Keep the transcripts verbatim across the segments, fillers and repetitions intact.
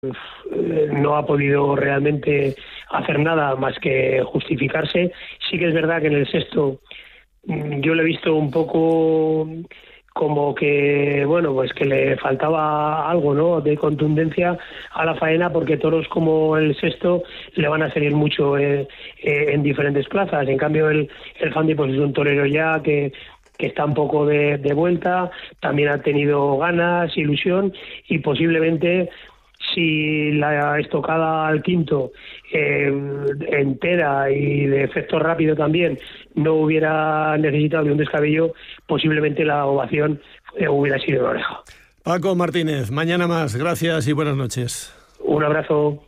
no ha podido realmente hacer nada más que justificarse. Sí que es verdad que en el sexto yo lo he visto un poco como que, bueno, pues que le faltaba algo, ¿no?, de contundencia a la faena, porque toros como el sexto le van a salir mucho eh, eh, en diferentes plazas. En cambio el, el Fandi pues es un torero ya que que está un poco de, de vuelta, también ha tenido ganas, ilusión, y posiblemente si la estocada al quinto eh, entera y de efecto rápido también no hubiera necesitado de un descabello, posiblemente la ovación eh, hubiera sido en oreja. Paco Martínez, mañana más. Gracias y buenas noches. Un abrazo.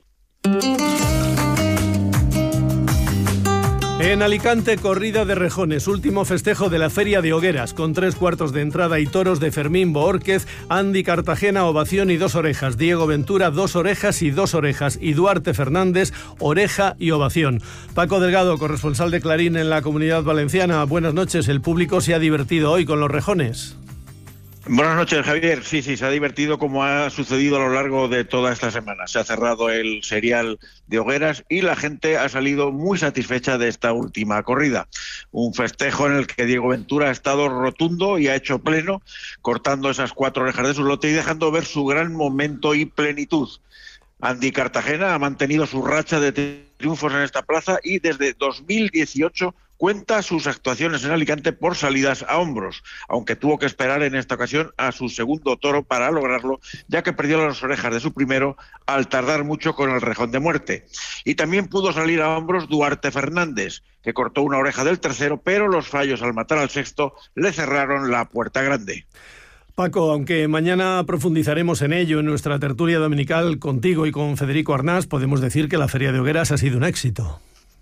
En Alicante, corrida de rejones, último festejo de la Feria de Hogueras, con tres cuartos de entrada y toros de Fermín Boórquez, Andy Cartagena, ovación y dos orejas, Diego Ventura, dos orejas y dos orejas, y Duarte Fernández, oreja y ovación. Paco Delgado, corresponsal de Clarín en la Comunidad Valenciana, buenas noches. El público se ha divertido hoy con los rejones. Buenas noches, Javier. Sí, sí, se ha divertido como ha sucedido a lo largo de toda esta semana. Se ha cerrado el serial de Hogueras y la gente ha salido muy satisfecha de esta última corrida. Un festejo en el que Diego Ventura ha estado rotundo y ha hecho pleno, cortando esas cuatro orejas de su lote y dejando ver su gran momento y plenitud. Andy Cartagena ha mantenido su racha de triunfos en esta plaza y desde dos mil dieciocho cuenta sus actuaciones en Alicante por salidas a hombros, aunque tuvo que esperar en esta ocasión a su segundo toro para lograrlo, ya que perdió las orejas de su primero al tardar mucho con el rejón de muerte. Y también pudo salir a hombros Duarte Fernández, que cortó una oreja del tercero, pero los fallos al matar al sexto le cerraron la puerta grande. Paco, aunque mañana profundizaremos en ello en nuestra tertulia dominical contigo y con Federico Arnás, podemos decir que la Feria de Hogueras ha sido un éxito.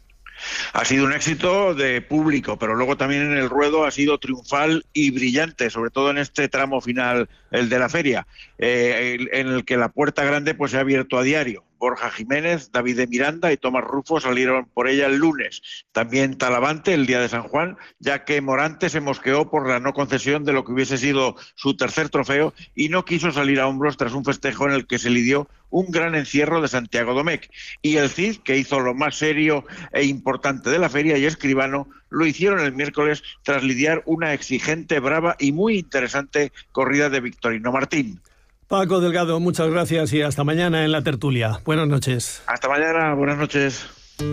Ha sido un éxito de público, pero luego también en el ruedo ha sido triunfal y brillante, sobre todo en este tramo final, el de la feria, eh, en el que la puerta grande pues se ha abierto a diario. Borja Jiménez, David de Miranda y Tomás Rufo salieron por ella el lunes. También Talavante el día de San Juan, ya que Morante se mosqueó por la no concesión de lo que hubiese sido su tercer trofeo y no quiso salir a hombros tras un festejo en el que se lidió un gran encierro de Santiago Domecq. Y el Cid, que hizo lo más serio e importante de la feria, y Escribano, lo hicieron el miércoles tras lidiar una exigente, brava y muy interesante corrida de Victorino Martín. Paco Delgado, muchas gracias y hasta mañana en la tertulia. Buenas noches. Hasta mañana, buenas noches.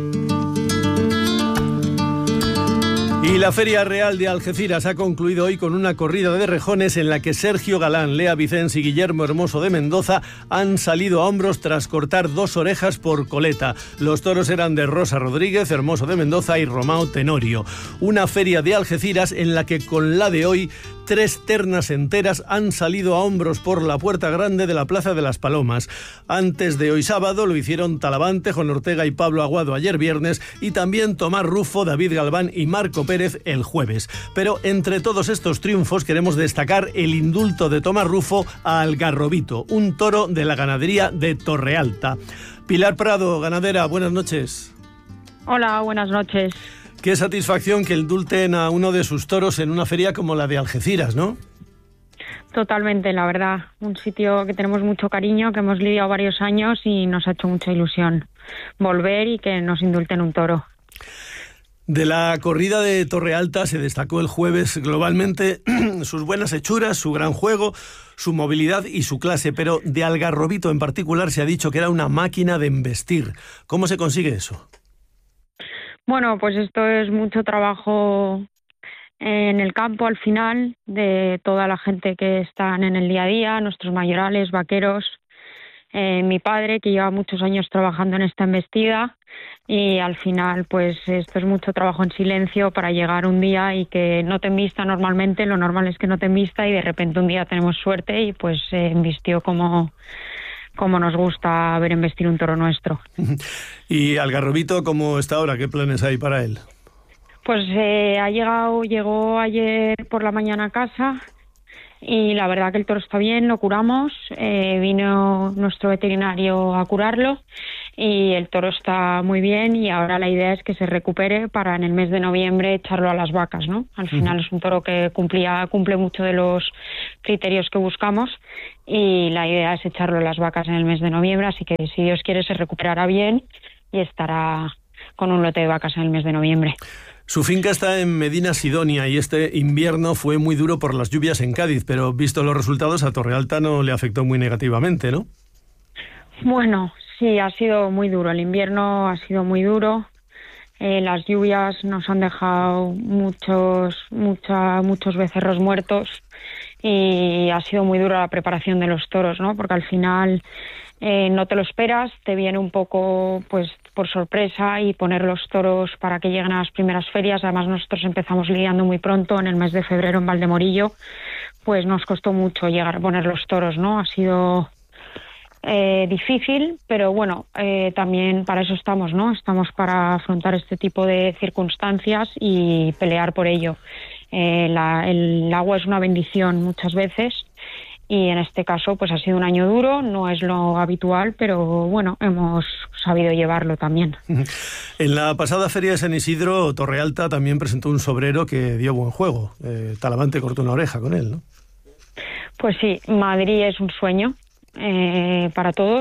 Y la Feria Real de Algeciras ha concluido hoy con una corrida de rejones en la que Sergio Galán, Lea Vicens y Guillermo Hermoso de Mendoza han salido a hombros tras cortar dos orejas por coleta. Los toros eran de Rosa Rodríguez, Hermoso de Mendoza y Romao Tenorio. Una feria de Algeciras en la que con la de hoy tres ternas enteras han salido a hombros por la puerta grande de la Plaza de las Palomas. Antes de hoy sábado lo hicieron Talavante, Juan Ortega y Pablo Aguado ayer viernes, y también Tomás Rufo, David Galván y Marco Pérez el jueves. Pero entre todos estos triunfos queremos destacar el indulto de Tomás Rufo a Algarrobito, un toro de la ganadería de Torrealta. Pilar Prado, ganadera, buenas noches. Hola, buenas noches. Qué satisfacción que indulten a uno de sus toros en una feria como la de Algeciras, ¿no? Totalmente, la verdad. Un sitio que tenemos mucho cariño, que hemos lidiado varios años y nos ha hecho mucha ilusión volver y que nos indulten un toro. De la corrida de Torrealta se destacó el jueves globalmente sus buenas hechuras, su gran juego, su movilidad y su clase, pero de Algarrobito en particular se ha dicho que era una máquina de embestir. ¿Cómo se consigue eso? Bueno, pues esto es mucho trabajo en el campo al final, de toda la gente que están en el día a día, nuestros mayorales, vaqueros, eh, mi padre que lleva muchos años trabajando en esta embestida, y al final pues esto es mucho trabajo en silencio para llegar un día y que no te embista normalmente, lo normal es que no te embista y de repente un día tenemos suerte y pues se eh, embistió como... como nos gusta ver embestir un toro nuestro. ¿Y Algarrobito cómo está ahora? ¿Qué planes hay para él? Pues eh, ha llegado, llegó ayer por la mañana a casa y la verdad que el toro está bien, lo curamos, eh, vino nuestro veterinario a curarlo y el toro está muy bien y ahora la idea es que se recupere para en el mes de noviembre echarlo a las vacas, ¿no? Al final uh-huh. es un toro que cumplía, cumple mucho de los criterios que buscamos y la idea es echarlo a las vacas en el mes de noviembre, así que si Dios quiere se recuperará bien y estará con un lote de vacas en el mes de noviembre. Su finca está en Medina Sidonia y este invierno fue muy duro por las lluvias en Cádiz, pero visto los resultados a Torrealta no le afectó muy negativamente, ¿no? Bueno, sí, ha sido muy duro. El invierno ha sido muy duro. Eh, las lluvias nos han dejado muchos, mucha, muchos becerros muertos y ha sido muy dura la preparación de los toros, ¿no? Porque al final eh, no te lo esperas, te viene un poco, pues, por sorpresa y poner los toros para que lleguen a las primeras ferias. Además, nosotros empezamos lidiando muy pronto, en el mes de febrero en Valdemorillo, pues nos costó mucho llegar a poner los toros, ¿no? Ha sido Eh, difícil, pero bueno, eh, también para eso estamos, ¿no? Estamos para afrontar este tipo de circunstancias y pelear por ello. Eh, la, el agua es una bendición muchas veces y en este caso pues ha sido un año duro, no es lo habitual, pero bueno, hemos sabido llevarlo también. En la pasada feria de San Isidro, Torrealta también presentó un sobrero que dio buen juego. Eh, Talavante cortó una oreja con él, ¿no? Pues sí, Madrid es un sueño Eh, para todos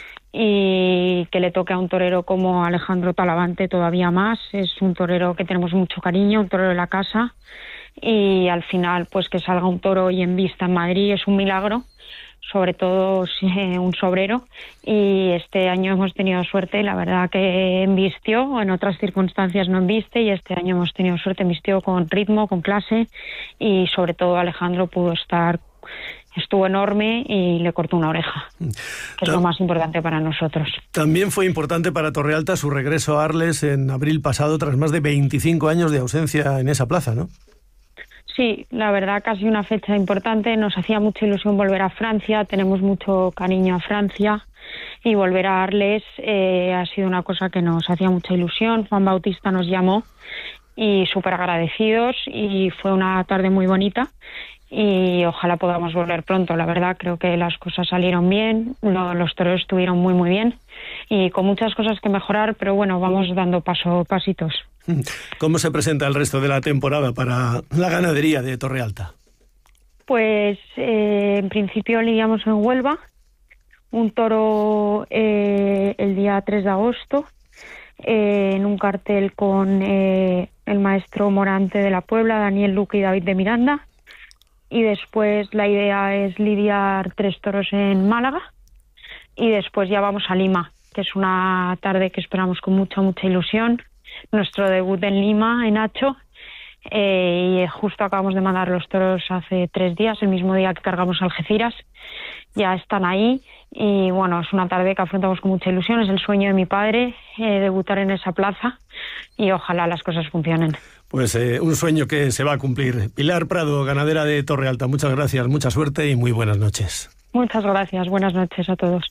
y que le toque a un torero como Alejandro Talavante todavía más. Es un torero que tenemos mucho cariño, un torero de la casa y al final pues que salga un toro y en vista en Madrid es un milagro, sobre todo si eh, un sobrero, y este año hemos tenido suerte, la verdad que embistió, en otras circunstancias no embiste y este año hemos tenido suerte, embistió con ritmo, con clase y sobre todo Alejandro pudo estar estuvo enorme y le cortó una oreja, que es lo más importante para nosotros. También fue importante para Torrealta su regreso a Arles en abril pasado, tras más de veinticinco años de ausencia en esa plaza, ¿no? Sí, la verdad casi una fecha importante. Nos hacía mucha ilusión volver a Francia, tenemos mucho cariño a Francia y volver a Arles eh, ha sido una cosa que nos hacía mucha ilusión. Juan Bautista nos llamó y súper agradecidos y fue una tarde muy bonita. Y ojalá podamos volver pronto. La verdad creo que las cosas salieron bien, lo, los toros estuvieron muy muy bien y con muchas cosas que mejorar, pero bueno, vamos dando paso pasitos. ¿Cómo se presenta el resto de la temporada para la ganadería de Torrealta? Pues eh, en principio lidiamos en Huelva, un toro eh, el día tres de agosto, eh, en un cartel con eh, el maestro Morante de la Puebla, Daniel Luque y David de Miranda. Y después la idea es lidiar tres toros en Málaga y después ya vamos a Lima, que es una tarde que esperamos con mucha, mucha ilusión. Nuestro debut en Lima, en Hacho, eh, y justo acabamos de mandar los toros hace tres días, el mismo día que cargamos Algeciras. Ya están ahí y bueno, es una tarde que afrontamos con mucha ilusión, es el sueño de mi padre, eh, debutar en esa plaza y ojalá las cosas funcionen. Pues eh, un sueño que se va a cumplir. Pilar Prado, ganadera de Torrealta, muchas gracias, mucha suerte y muy buenas noches. Muchas gracias, buenas noches a todos.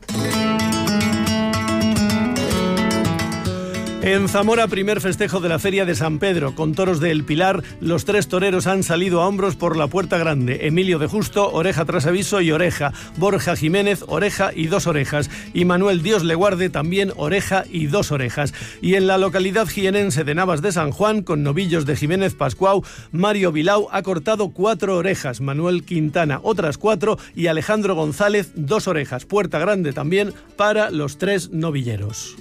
En Zamora, primer festejo de la Feria de San Pedro. Con toros de El Pilar, los tres toreros han salido a hombros por la Puerta Grande. Emilio de Justo, oreja tras aviso y oreja. Borja Jiménez, oreja y dos orejas. Y Manuel Dios le guarde, también oreja y dos orejas. Y en la localidad jienense de Navas de San Juan, con novillos de Jiménez Pascuau, Mario Vilau ha cortado cuatro orejas. Manuel Quintana, otras cuatro. Y Alejandro González, dos orejas. Puerta Grande también para los tres novilleros.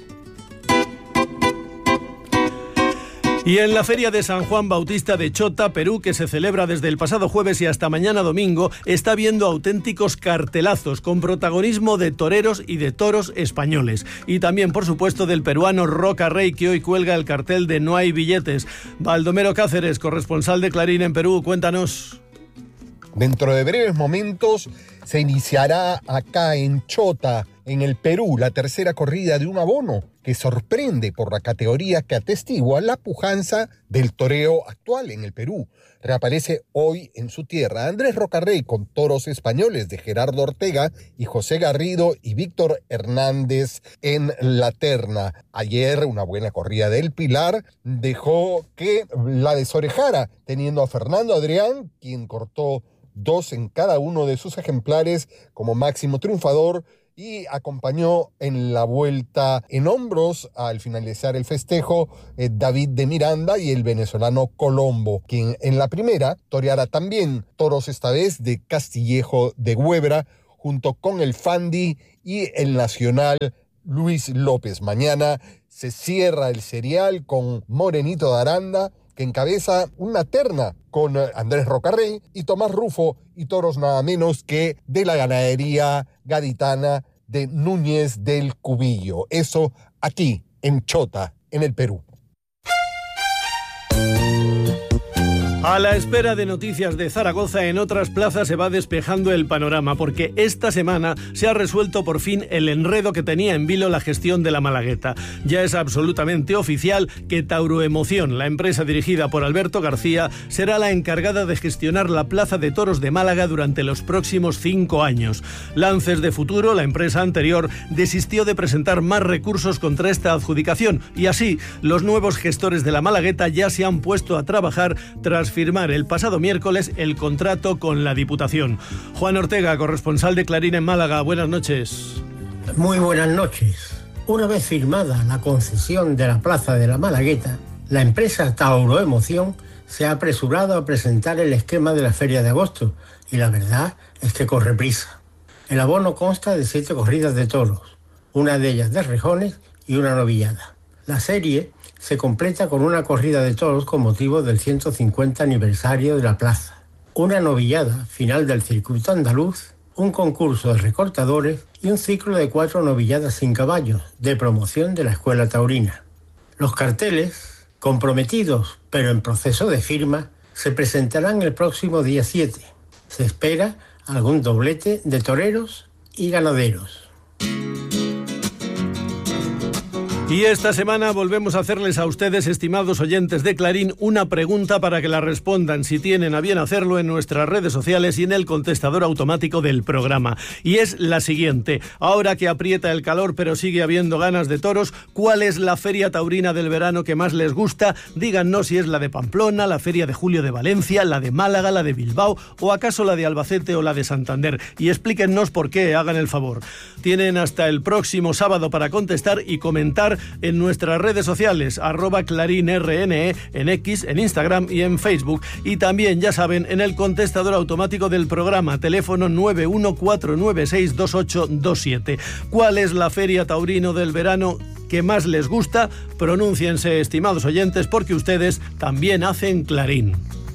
Y en la Feria de San Juan Bautista de Chota, Perú, que se celebra desde el pasado jueves y hasta mañana domingo, está viendo auténticos cartelazos con protagonismo de toreros y de toros españoles. Y también, por supuesto, del peruano Roca Rey, que hoy cuelga el cartel de No hay billetes. Baldomero Cáceres, corresponsal de Clarín en Perú, cuéntanos. Dentro de breves momentos se iniciará acá en Chota, en el Perú, la tercera corrida de un abono que sorprende por la categoría que atestigua la pujanza del toreo actual en el Perú. Reaparece hoy en su tierra Andrés Rocarrey con toros españoles de Gerardo Ortega y José Garrido y Víctor Hernández en la terna. Ayer una buena corrida del Pilar dejó que la desorejara, teniendo a Fernando Adrián, quien cortó dos en cada uno de sus ejemplares como máximo triunfador, y acompañó en la vuelta en hombros al finalizar el festejo eh, David de Miranda y el venezolano Colombo, quien en la primera toreará también toros esta vez de Castillejo de Huebra junto con el Fandi y el nacional Luis López. Mañana se cierra el serial con Morenito de Aranda, que encabeza una terna con Andrés Rocarrey y Tomás Rufo, y toros nada menos que de la ganadería gaditana de Núñez del Cubillo. Eso aquí, en Chota, en el Perú. A la espera de noticias de Zaragoza, en otras plazas se va despejando el panorama, porque esta semana se ha resuelto por fin el enredo que tenía en vilo la gestión de la Malagueta. Ya es absolutamente oficial que Tauroemoción, la empresa dirigida por Alberto García, será la encargada de gestionar la Plaza de Toros de Málaga durante los próximos cinco años. Lances de Futuro, la empresa anterior, desistió de presentar más recursos contra esta adjudicación, y así los nuevos gestores de la Malagueta ya se han puesto a trabajar tras firmar el pasado miércoles el contrato con la Diputación. Juan Ortega, corresponsal de Clarín en Málaga, buenas noches. Muy buenas noches. Una vez firmada la concesión de la Plaza de la Malagueta, la empresa Tauroemoción se ha apresurado a presentar el esquema de la Feria de Agosto, y la verdad es que corre prisa. El abono consta de siete corridas de toros, una de ellas de rejones y una novillada. La serie se completa con una corrida de toros con motivo del ciento cincuenta aniversario de la plaza, una novillada final del circuito andaluz, un concurso de recortadores y un ciclo de cuatro novilladas sin caballos de promoción de la Escuela Taurina. Los carteles, comprometidos pero en proceso de firma, se presentarán el próximo día siete. Se espera algún doblete de toreros y ganaderos. Y esta semana volvemos a hacerles a ustedes, estimados oyentes de Clarín, una pregunta para que la respondan, si tienen a bien hacerlo, en nuestras redes sociales y en el contestador automático del programa. Y es la siguiente: ahora que aprieta el calor pero sigue habiendo ganas de toros, ¿cuál es la feria taurina del verano que más les gusta? Díganos si es la de Pamplona, la feria de julio de Valencia, la de Málaga, la de Bilbao o acaso la de Albacete o la de Santander. Y explíquennos por qué, hagan el favor. Tienen hasta el próximo sábado para contestar y comentar en nuestras redes sociales, arroba clarinrne, en X, en Instagram y en Facebook. Y también, ya saben, en el contestador automático del programa, teléfono nueve uno cuatro nueve seis dos ocho dos siete. ¿Cuál es la feria taurino del verano que más les gusta? Pronúnciense, estimados oyentes, porque ustedes también hacen Clarín.